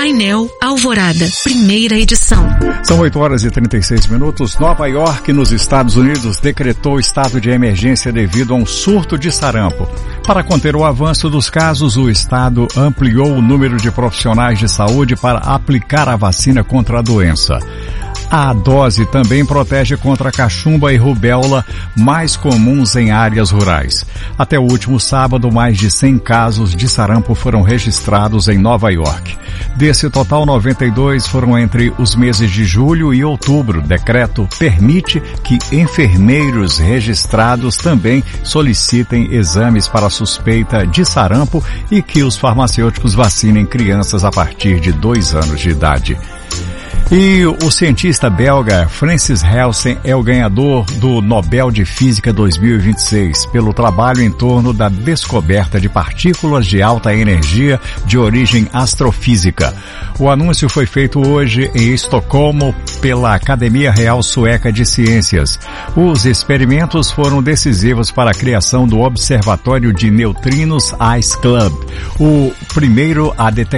Painel Alvorada, primeira edição. São 8h36. Nova York, nos Estados Unidos, decretou estado de emergência devido a um surto de sarampo. Para conter o avanço dos casos, o estado ampliou o número de profissionais de saúde para aplicar a vacina contra a doença. A dose também protege contra a cachumba e rubéola, mais comuns em áreas rurais. Até o último sábado, mais de 100 casos de sarampo foram registrados em Nova York. Desse total, 92 foram entre os meses de julho e outubro. Decreto permite que enfermeiros registrados também solicitem exames para suspeita de sarampo e que os farmacêuticos vacinem crianças a partir de 2 anos de idade. E o cientista belga Francis Halsen é o ganhador do Nobel de Física 2026 pelo trabalho em torno da descoberta de partículas de alta energia de origem astrofísica. O anúncio foi feito hoje em Estocolmo pela Academia Real Sueca de Ciências. Os experimentos foram decisivos para a criação do Observatório de Neutrinos Ice Club, o primeiro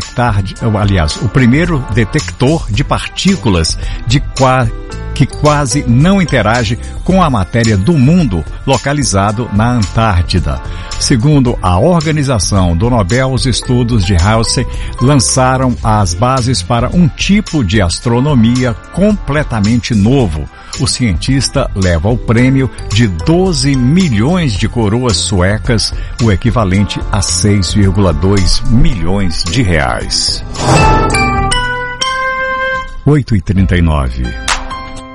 detector de partículas que quase não interage com a matéria do mundo, localizado na Antártida. Segundo a organização do Nobel, os estudos de Halsen lançaram as bases para um tipo de astronomia completamente novo. O cientista leva o prêmio de 12 milhões de coroas suecas, o equivalente a 6,2 milhões de reais. 8h39.